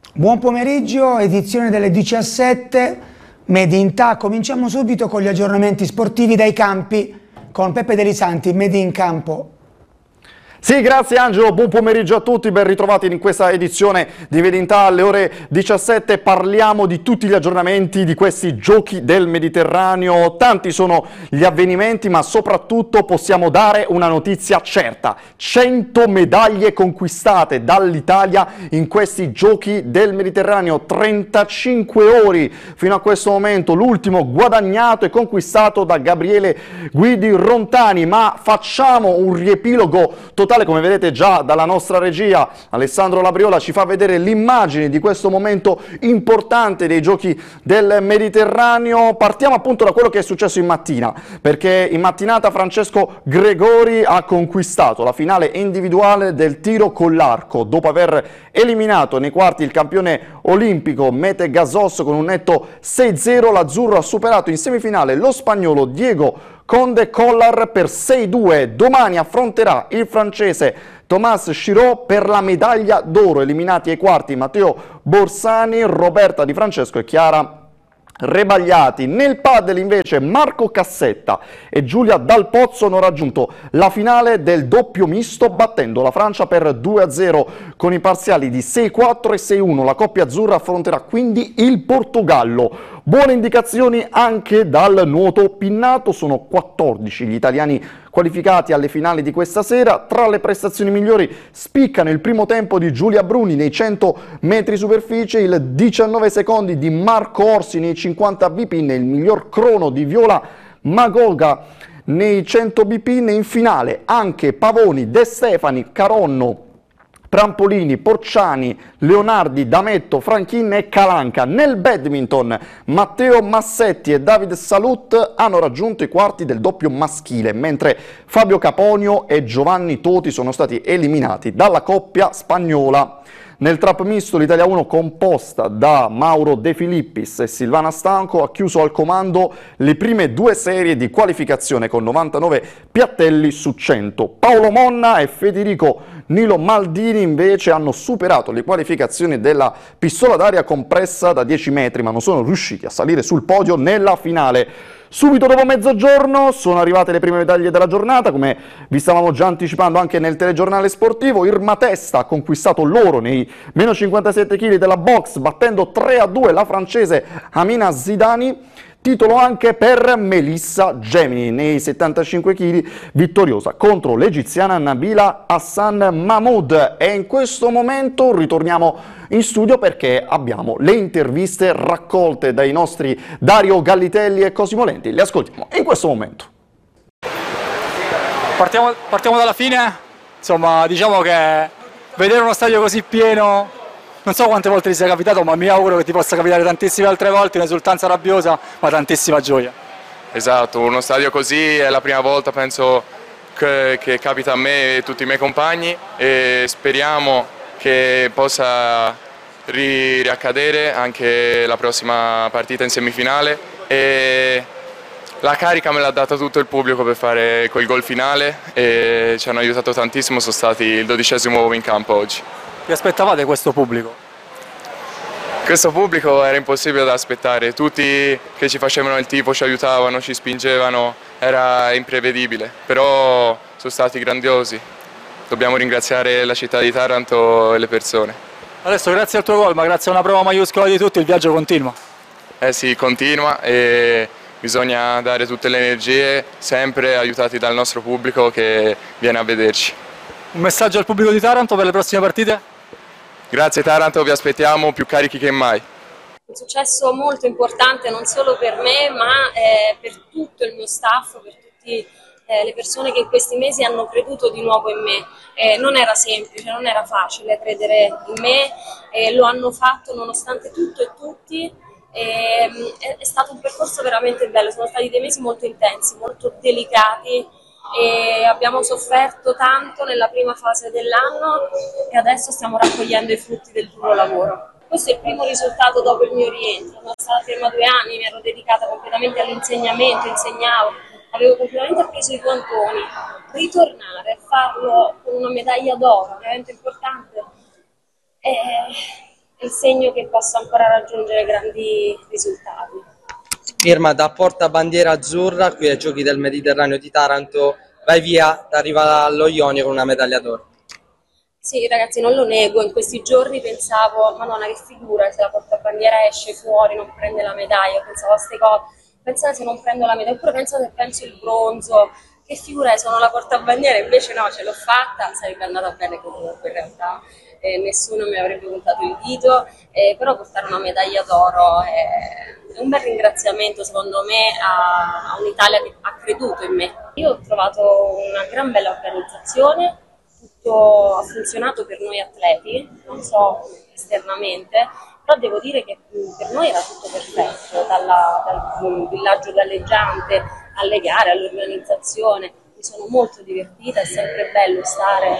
Buon pomeriggio, edizione delle 17, Made in Ta. Cominciamo subito con gli aggiornamenti sportivi dai campi con Peppe Delisanti, Made in Campo. Sì, grazie Angelo, buon pomeriggio a tutti, ben ritrovati in questa edizione di Made in Ta. Alle ore 17 parliamo di tutti gli aggiornamenti di questi giochi del Mediterraneo. Tanti sono gli avvenimenti, ma soprattutto possiamo dare una notizia certa: 100 medaglie conquistate dall'Italia in questi giochi del Mediterraneo, 35 ore fino a questo momento, l'ultimo guadagnato e conquistato da Gabriele Guidi Rontani. Ma facciamo un riepilogo totale, come vedete già dalla nostra regia. Alessandro Labriola ci fa vedere l'immagine di questo momento importante dei giochi del Mediterraneo. Partiamo appunto da quello che è successo in mattina, perché in mattinata Francesco Gregori ha conquistato la finale individuale del tiro con l'arco dopo aver eliminato nei quarti il campione olimpico Mete Gazoso con un netto 6-0. L'azzurro ha superato in semifinale lo spagnolo Diego Conde Collar per 6-2. Domani affronterà il francese Thomas Chirot per la medaglia d'oro. Eliminati ai quarti Matteo Borsani, Roberta Di Francesco e Chiara Rebagliati. Nel padel invece Marco Cassetta e Giulia Dal Pozzo hanno raggiunto la finale del doppio misto, battendo la Francia per 2-0 con i parziali di 6-4 e 6-1. La coppia azzurra affronterà quindi il Portogallo. Buone indicazioni anche dal nuoto pinnato, sono 14 gli italiani qualificati alle finali di questa sera. Tra le prestazioni migliori spiccano il primo tempo di Giulia Bruni nei 100 metri superficie, il 19 secondi di Marco Orsi nei 50 BP, il miglior crono di Viola Magoga nei 100 BP. In finale anche Pavoni, De Stefani, Caronno, Prampolini, Porciani, Leonardi, Dametto, Franchin e Calanca. Nel badminton Matteo Massetti e David Salut hanno raggiunto i quarti del doppio maschile, mentre Fabio Caponio e Giovanni Toti sono stati eliminati dalla coppia spagnola. Nel trap misto l'Italia 1, composta da Mauro De Filippis e Silvana Stanco, ha chiuso al comando le prime due serie di qualificazione con 99 piattelli su 100. Paolo Monna e Federico Nilo Maldini invece hanno superato le qualificazioni della pistola d'aria compressa da 10 metri, ma non sono riusciti a salire sul podio nella finale. Subito dopo mezzogiorno sono arrivate le prime medaglie della giornata, come vi stavamo già anticipando anche nel telegiornale sportivo. Irma Testa ha conquistato l'oro nei meno 57 kg della box, battendo 3-2 la francese Amina Zidani. Titolo anche per Melissa Gemini nei 75 kg, vittoriosa contro l'egiziana Nabila Hassan Mahmoud. E in questo momento ritorniamo in studio perché abbiamo le interviste raccolte dai nostri Dario Gallitelli e Cosimo Lenti. Le ascoltiamo in questo momento. Partiamo dalla fine. Insomma, diciamo che vedere uno stadio così pieno, non so quante volte ti sia capitato, ma mi auguro che ti possa capitare tantissime altre volte, un'esultanza rabbiosa, ma tantissima gioia. Esatto, uno stadio così è la prima volta, penso, che capita a me e a tutti i miei compagni, e speriamo che possa riaccadere anche la prossima partita in semifinale. E la carica me l'ha data tutto il pubblico per fare quel gol finale e ci hanno aiutato tantissimo, sono stati il 12° uomo in campo oggi. Vi aspettavate questo pubblico? Questo pubblico era impossibile da aspettare, tutti che ci facevano il tifo ci aiutavano, ci spingevano, era imprevedibile, però sono stati grandiosi. Dobbiamo ringraziare la città di Taranto e le persone. Adesso grazie al tuo gol, ma grazie a una prova maiuscola di tutti, il viaggio continua. Eh sì, continua e bisogna dare tutte le energie, sempre aiutati dal nostro pubblico che viene a vederci. Un messaggio al pubblico di Taranto per le prossime partite? Grazie Taranto, vi aspettiamo più carichi che mai. Un successo molto importante non solo per me, ma per tutto il mio staff, per tutte le persone che in questi mesi hanno creduto di nuovo in me. Non era semplice, non era facile credere in me, lo hanno fatto nonostante tutto e tutti. È stato un percorso veramente bello, sono stati dei mesi molto intensi, molto delicati, e abbiamo sofferto tanto nella prima fase dell'anno e adesso stiamo raccogliendo i frutti del duro lavoro. Questo è il primo risultato dopo il mio rientro. Sono stata ferma 2 anni, mi ero dedicata completamente all'insegnamento, insegnavo, avevo completamente appreso i pontoni. Ritornare e farlo con una medaglia d'oro, veramente importante, il segno che possa ancora raggiungere grandi risultati. Irma, da portabandiera azzurra qui ai Giochi del Mediterraneo di Taranto, vai via, arriva allo Ionio con una medaglia d'oro. Sì, ragazzi, non lo nego, in questi giorni pensavo, Madonna, che figura se la portabandiera esce fuori, non prende la medaglia, pensavo a queste cose, pensate se non prendo la medaglia, oppure pensate se penso il bronzo, che figura è, sono la portabandiera, invece no, ce l'ho fatta, sarebbe andata bene comunque in realtà, nessuno mi avrebbe puntato il dito, però portare una medaglia d'oro è un bel ringraziamento secondo me a un'Italia che ha creduto in me. Io ho trovato una gran bella organizzazione, tutto ha funzionato per noi atleti, non so esternamente, però devo dire che per noi era tutto perfetto, dal villaggio galleggiante alle gare, all'organizzazione. Mi sono molto divertita, è sempre bello stare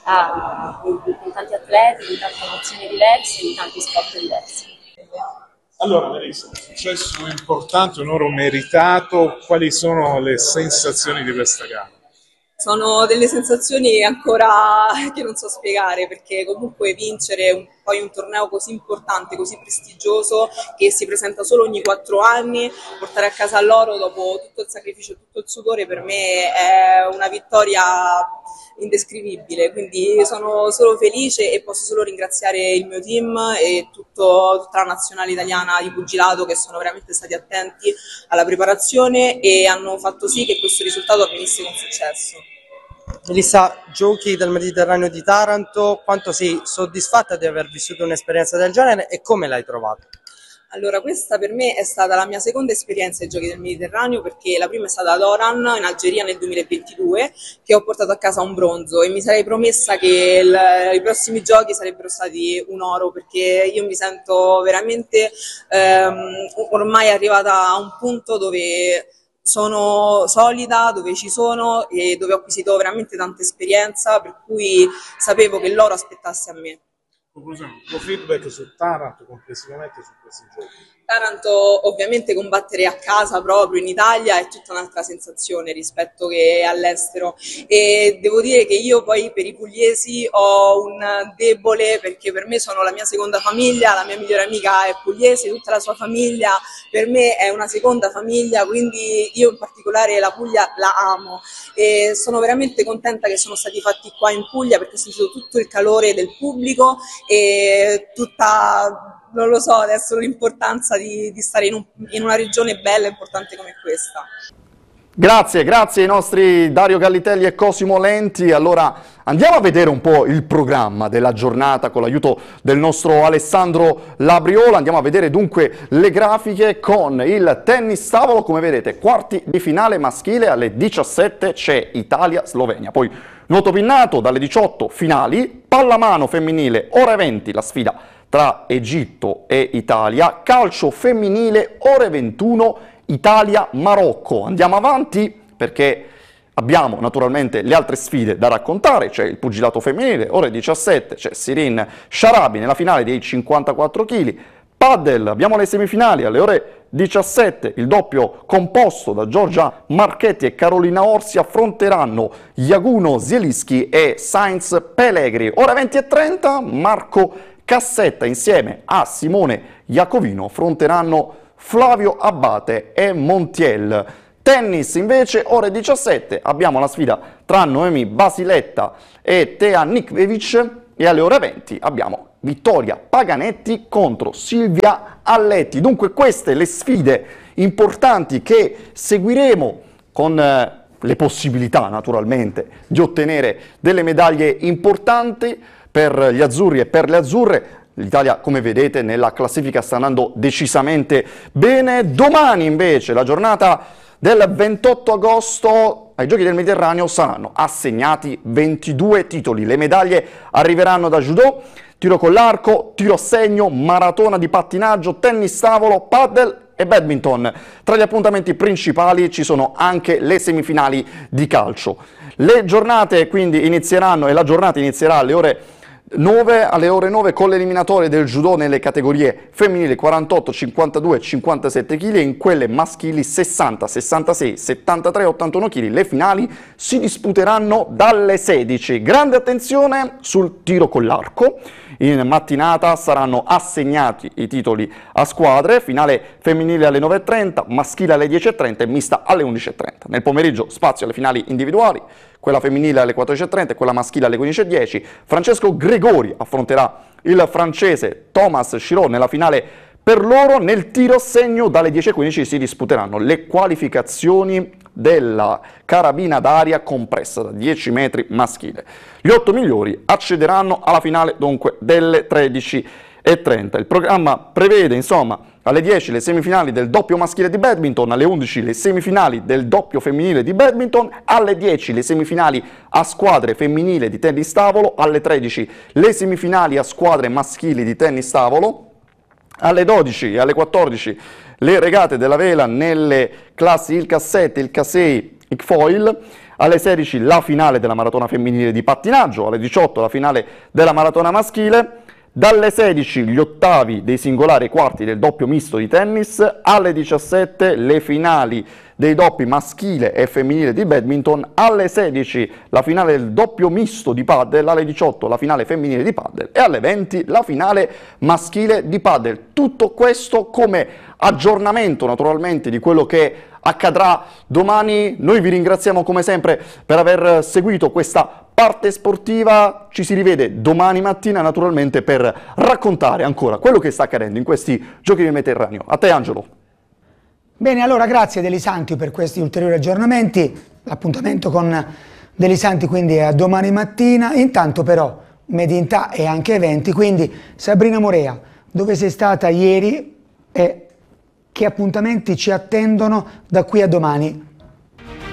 con tanti atleti, di tante nazioni diverse, di tanti sport diversi. Allora, Melissa, è un successo importante, un oro meritato, quali sono le sensazioni di questa gara? Sono delle sensazioni ancora che non so spiegare, perché comunque vincere poi un torneo così importante, così prestigioso, che si presenta solo ogni 4 anni, portare a casa l'oro dopo tutto il sacrificio e tutto il sudore, per me è una vittoria indescrivibile, quindi sono solo felice e posso solo ringraziare il mio team e tutta la nazionale italiana di pugilato, che sono veramente stati attenti alla preparazione e hanno fatto sì che questo risultato avvenisse con successo. Melissa, Giochi del Mediterraneo di Taranto, quanto sei soddisfatta di aver vissuto un'esperienza del genere e come l'hai trovata? Allora, questa per me è stata la mia seconda esperienza ai Giochi del Mediterraneo, perché la prima è stata ad Oran, in Algeria, nel 2022, che ho portato a casa un bronzo, e mi sarei promessa che i prossimi Giochi sarebbero stati un oro, perché io mi sento veramente ormai arrivata a un punto dove sono solida, dove ci sono e dove ho acquisito veramente tanta esperienza, per cui sapevo che l'oro aspettasse a me. Conclusione, un tuo feedback su Taranto complessivamente su questi giochi? Taranto, ovviamente combattere a casa proprio in Italia è tutta un'altra sensazione rispetto che all'estero, e devo dire che io poi per i pugliesi ho un debole, perché per me sono la mia seconda famiglia, la mia migliore amica è pugliese, tutta la sua famiglia per me è una seconda famiglia, quindi io in particolare la Puglia la amo e sono veramente contenta che sono stati fatti qua in Puglia, perché ho sentito tutto il calore del pubblico e tutta, non lo so adesso, l'importanza di stare in una regione bella e importante come questa. Grazie ai nostri Dario Gallitelli e Cosimo Lenti. Allora andiamo a vedere un po' il programma della giornata con l'aiuto del nostro Alessandro Labriola. Andiamo a vedere dunque le grafiche con il tennis tavolo. Come vedete, quarti di finale maschile alle 17 c'è Italia-Slovenia. Poi nuoto pinnato dalle 18 finali, pallamano femminile ore 20 la sfida tra Egitto e Italia, calcio femminile ore 21 Italia-Marocco. Andiamo avanti perché abbiamo naturalmente le altre sfide da raccontare. C'è il pugilato femminile ore 17, c'è Sirin Sharabi nella finale dei 54 kg. Paddle, abbiamo le semifinali alle ore 17, il doppio composto da Giorgia Marchetti e Carolina Orsi affronteranno Jaguno Zielinski e Sainz Pellegri. Ore 20:30 Marco Cassetta insieme a Simone Iacovino affronteranno Flavio Abbate e Montiel. Tennis invece ore 17 abbiamo la sfida tra Noemi Basiletta e Tea Nikvevic e alle ore 20 abbiamo Vittoria Paganetti contro Silvia Alletti. Dunque queste le sfide importanti che seguiremo con le possibilità naturalmente di ottenere delle medaglie importanti per gli azzurri e per le azzurre. L'Italia, come vedete, nella classifica sta andando decisamente bene. Domani invece, la giornata del 28 agosto, ai Giochi del Mediterraneo saranno assegnati 22 titoli. Le medaglie arriveranno da judo, tiro con l'arco, tiro a segno, maratona di pattinaggio, tennis tavolo, paddle e badminton. Tra gli appuntamenti principali ci sono anche le semifinali di calcio. Le giornate quindi inizieranno, e la giornata inizierà alle ore 9 con le eliminatorie del judo nelle categorie femminili 48, 52 e 57 kg e in quelle maschili 60, 66, 73 e 81 kg. Le finali si disputeranno dalle 16. Grande attenzione sul tiro con l'arco. in mattinata saranno assegnati i titoli a squadre, finale femminile alle 9:30, maschile alle 10:30 e mista alle 11:30. Nel pomeriggio spazio alle finali individuali, quella femminile alle 14:30 e quella maschile alle 15:10. Francesco Gregori affronterà il francese Thomas Chirot nella finale per loro. Nel tiro a segno dalle 10:15 si disputeranno le qualificazioni della carabina d'aria compressa da 10 metri maschile. Gli 8 migliori accederanno alla finale dunque delle 13:30. Il programma prevede insomma alle 10 le semifinali del doppio maschile di badminton, alle 11 le semifinali del doppio femminile di badminton, alle 10 le semifinali a squadre femminile di tennis tavolo, alle 13 le semifinali a squadre maschili di tennis tavolo, alle 12 e alle 14 le regate della vela nelle classi il K7, il K6, il foil, alle 16 la finale della maratona femminile di pattinaggio, alle 18 la finale della maratona maschile, dalle 16 gli ottavi dei singolari e quarti del doppio misto di tennis, alle 17 le finali dei doppi maschile e femminile di badminton, alle 16 la finale del doppio misto di padel, alle 18 la finale femminile di padel e alle 20 la finale maschile di padel. Tutto questo come aggiornamento naturalmente di quello che accadrà domani. Noi vi ringraziamo come sempre per aver seguito questa parte sportiva, ci si rivede domani mattina naturalmente per raccontare ancora quello che sta accadendo in questi Giochi del Mediterraneo. A te Angelo. Bene, allora grazie Delisanti per questi ulteriori aggiornamenti, l'appuntamento con Delisanti quindi è a domani mattina, intanto però Medinta e anche eventi, quindi Sabrina Morea, dove sei stata ieri e che appuntamenti ci attendono da qui a domani?